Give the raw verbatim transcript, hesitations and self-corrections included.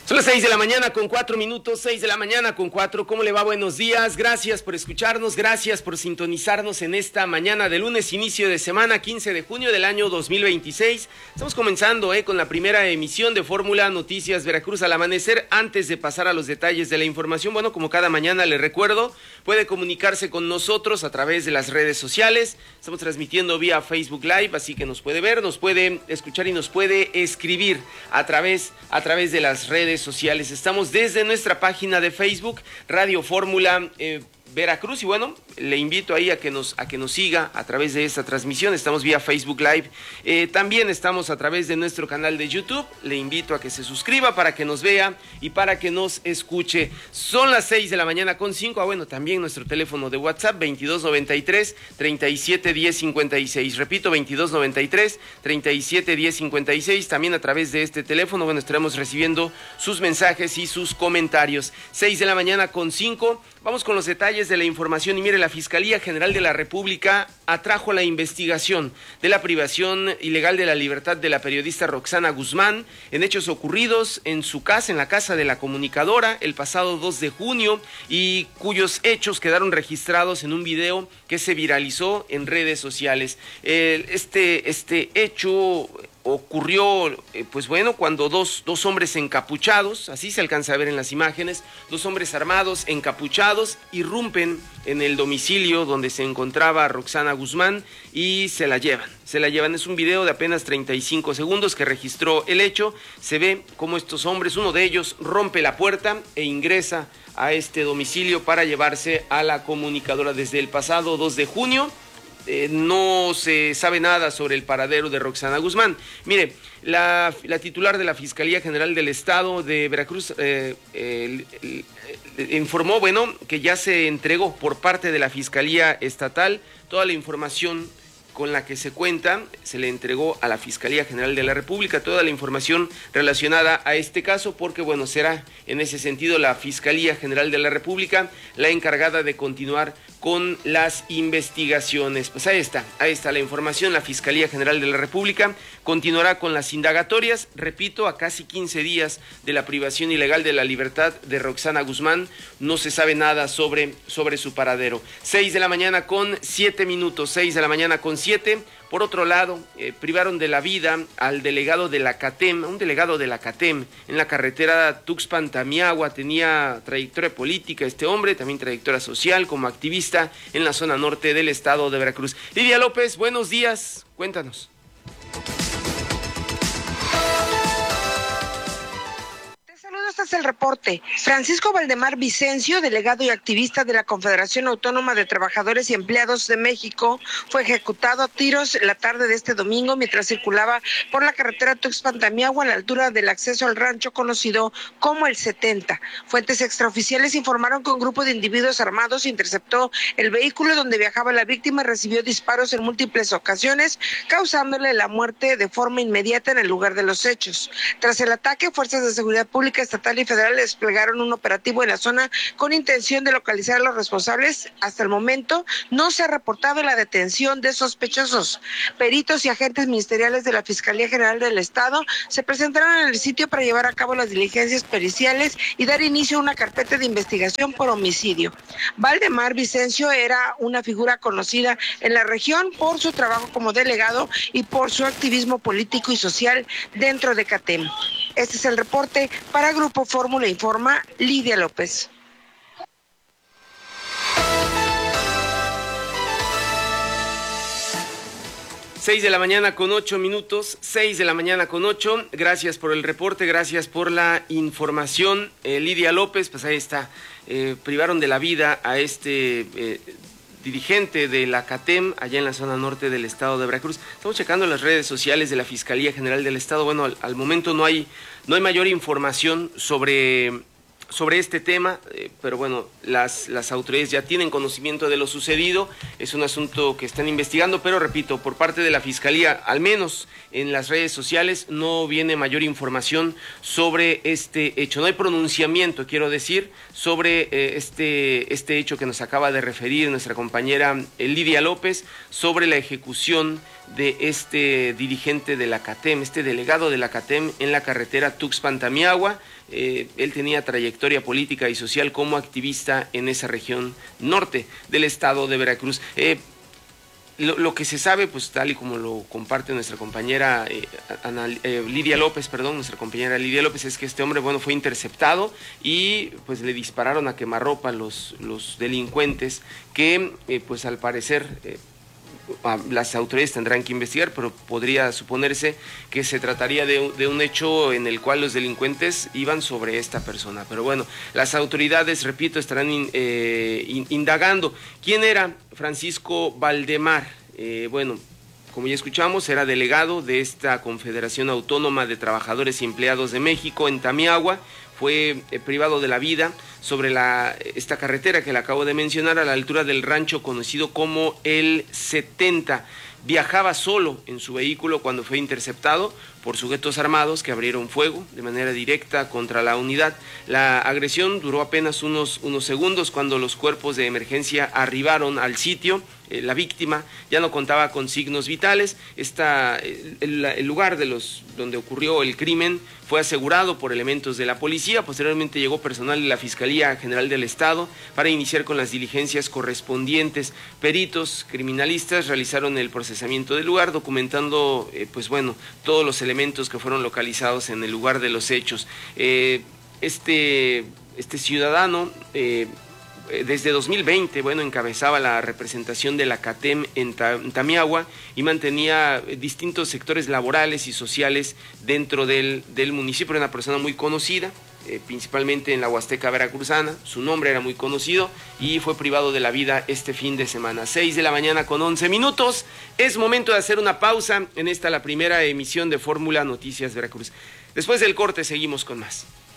Son las seis de la mañana con cuatro minutos, seis de la mañana con cuatro. ¿Cómo le va? Buenos días. Gracias por escucharnos, gracias por sintonizarnos en esta mañana de lunes, inicio de semana, quince de junio del año dos mil veintiséis. Estamos comenzando eh, con la primera emisión de Fórmula Noticias Veracruz al amanecer. Antes de pasar a los detalles de la información, bueno, como cada mañana le recuerdo, puede comunicarse con nosotros a través de las redes sociales. Estamos transmitiendo vía Facebook Live, así que nos puede ver, nos puede escuchar y nos puede escribir a través, a través de las redes sociales. Estamos desde nuestra página de Facebook, Radio Fórmula eh, Veracruz, y bueno, le invito ahí a que nos a que nos siga a través de esta transmisión. Estamos vía Facebook Live, eh, también estamos a través de nuestro canal de YouTube. Le invito a que se suscriba para que nos vea y para que nos escuche. Son las seis de la mañana con cinco. Ah, bueno, también nuestro teléfono de WhatsApp, veintidós noventa y tres, treinta y siete diez cincuenta y seis. Repito, veintidós noventa y tres, treinta y siete diez cincuenta y seis. También a través de este teléfono, bueno, estaremos recibiendo sus mensajes y sus comentarios. seis de la mañana con cinco. Vamos con los detalles de la información. Y mire, la Fiscalía General de la República atrajo la investigación de la privación ilegal de la libertad de la periodista Roxana Guzmán en hechos ocurridos en su casa, en la casa de la comunicadora, el pasado dos de junio, y cuyos hechos quedaron registrados en un video que se viralizó en redes sociales. Eh, este, este hecho ocurrió, eh, pues bueno, cuando dos, dos hombres encapuchados, así se alcanza a ver en las imágenes, dos hombres armados, encapuchados, irrumpen en el domicilio donde se encontraba Roxana Guzmán y se la llevan, se la llevan. Es un video de apenas treinta y cinco segundos que registró el hecho. Se ve cómo estos hombres, uno de ellos rompe la puerta e ingresa a este domicilio para llevarse a la comunicadora. Desde el pasado dos de junio, Eh, no se sabe nada sobre el paradero de Roxana Guzmán. Mire, la, la titular de la Fiscalía General del Estado de Veracruz eh, eh, eh, eh, informó, bueno, que ya se entregó por parte de la Fiscalía Estatal toda la información con la que se cuenta. Se le entregó a la Fiscalía General de la República toda la información relacionada a este caso, porque bueno, será en ese sentido la Fiscalía General de la República la encargada de continuar con las investigaciones. Pues ahí está, ahí está la información. La Fiscalía General de la República continuará con las indagatorias, repito, a casi quince días de la privación ilegal de la libertad de Roxana Guzmán. No se sabe nada sobre, sobre su paradero. seis de la mañana con siete minutos, seis de la mañana con siete. Por otro lado, eh, privaron de la vida al delegado de la CATEM, un delegado de la CATEM en la carretera Tuxpan-Tamiahua. Tenía trayectoria política este hombre, también trayectoria social como activista en la zona norte del estado de Veracruz. Lidia López, buenos días, cuéntanos. Este es el reporte. Francisco Valdemar Vicencio, delegado y activista de la Confederación Autónoma de Trabajadores y Empleados de México, fue ejecutado a tiros la tarde de este domingo mientras circulaba por la carretera Tuxpan-Tamiahua a la altura del acceso al rancho conocido como el setenta. Fuentes extraoficiales informaron que un grupo de individuos armados interceptó el vehículo donde viajaba la víctima y recibió disparos en múltiples ocasiones, causándole la muerte de forma inmediata en el lugar de los hechos. Tras el ataque, fuerzas de seguridad pública estatal y federal desplegaron un operativo en la zona con intención de localizar a los responsables. Hasta el momento no se ha reportado la detención de sospechosos. Peritos y agentes ministeriales de la Fiscalía General del Estado se presentaron en el sitio para llevar a cabo las diligencias periciales y dar inicio a una carpeta de investigación por homicidio. Valdemar Vicencio era una figura conocida en la región por su trabajo como delegado y por su activismo político y social dentro de CATEM. Este es el reporte para Grupo Fórmula Informa, Lidia López. Seis de la mañana con ocho minutos, seis de la mañana con ocho. Gracias por el reporte, gracias por la información, eh, Lidia López. Pues ahí está, eh, privaron de la vida a este eh, dirigente de la CATEM allá en la zona norte del estado de Veracruz. Estamos checando las redes sociales de la Fiscalía General del Estado. Bueno, al, al momento no hay, no hay mayor información sobre, sobre este tema, eh, pero bueno, las, las autoridades ya tienen conocimiento de lo sucedido. Es un asunto que están investigando, pero repito, por parte de la Fiscalía, al menos en las redes sociales, no viene mayor información sobre este hecho. No hay pronunciamiento, quiero decir, sobre eh, este, este hecho que nos acaba de referir nuestra compañera eh, Lidia López, sobre la ejecución de este dirigente de la CATEM, este delegado de la CATEM en la carretera Tuxpan-Tamiahua. Eh, él tenía trayectoria política y social como activista en esa región norte del estado de Veracruz. Eh, Lo, lo que se sabe, pues tal y como lo comparte nuestra compañera eh, Ana, eh, Lidia López, perdón, nuestra compañera Lidia López, es que este hombre, bueno, fue interceptado y pues le dispararon a quemarropa los, los delincuentes que, eh, pues al parecer, eh, las autoridades tendrán que investigar, pero podría suponerse que se trataría de, de un hecho en el cual los delincuentes iban sobre esta persona. Pero bueno, las autoridades, repito, estarán in, eh, in, indagando. ¿Quién era Francisco Valdemar? Eh, bueno, como ya escuchamos, era delegado de esta Confederación Autónoma de Trabajadores y Empleados de México en Tamiahua. Fue eh, privado de la vida sobre la, esta carretera que le acabo de mencionar, a la altura del rancho conocido como el setenta. Viajaba solo en su vehículo cuando fue interceptado por sujetos armados que abrieron fuego de manera directa contra la unidad. La agresión duró apenas unos, unos segundos cuando los cuerpos de emergencia arribaron al sitio. Eh, la víctima ya no contaba con signos vitales. Esta, el, el lugar de los, donde ocurrió el crimen fue asegurado por elementos de la policía. Posteriormente llegó personal de la Fiscalía General del Estado para iniciar con las diligencias correspondientes. Peritos criminalistas realizaron el procesamiento del lugar, documentando, eh, pues bueno, todos los elementos que fueron localizados en el lugar de los hechos. Eh, este, este ciudadano, eh, desde dos mil veinte, bueno, encabezaba la representación de la CATEM en Tamiahua y mantenía distintos sectores laborales y sociales dentro del, del municipio. Era una persona muy conocida, eh, principalmente en la Huasteca veracruzana. Su nombre era muy conocido y fue privado de la vida este fin de semana. seis de la mañana con once minutos. Es momento de hacer una pausa en esta, la primera emisión de Fórmula Noticias Veracruz. Después del corte seguimos con más.